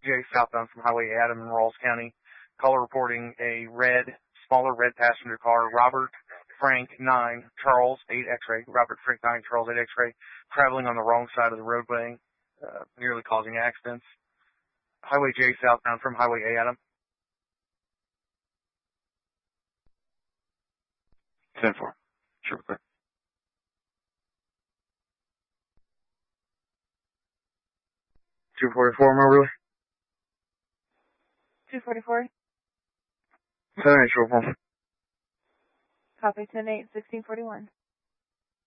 J southbound from Highway Adam in Rawls County. Caller reporting a smaller red passenger car, Robert Frank 9, Charles 8 X-ray, Robert Frank 9, Charles 8 X-ray, traveling on the wrong side of the roadway, nearly causing accidents. Highway J southbound from Highway A Adam. 10-4. Sure, clear. 244, Moberly. 244. 7-8, 4. Copy 10-8, 1641.